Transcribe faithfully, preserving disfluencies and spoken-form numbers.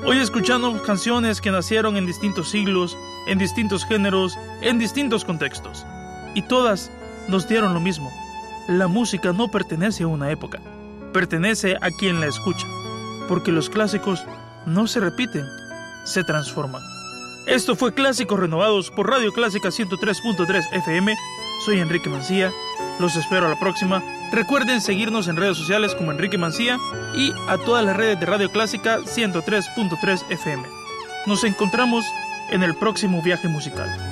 Hoy escuchamos canciones que nacieron en distintos siglos, en distintos géneros, en distintos contextos. Y todas nos dieron lo mismo. La música no pertenece a una época, pertenece a quien la escucha, porque los clásicos no se repiten, se transforman. Esto fue Clásicos Renovados por Radio Clásica ciento tres punto tres F M. Soy Enrique Mancía. Los espero a la próxima. Recuerden seguirnos en redes sociales como Enrique Mancía y a todas las redes de Radio Clásica ciento tres punto tres F M. Nos encontramos en el próximo viaje musical.